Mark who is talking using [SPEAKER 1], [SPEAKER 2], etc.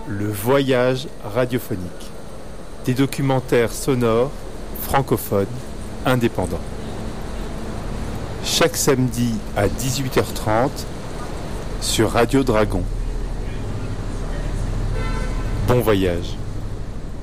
[SPEAKER 1] Le voyage radiophonique. Des documentaires sonores, francophones, indépendants. Chaque samedi à 18h30 sur Radio Dragon. Bon voyage.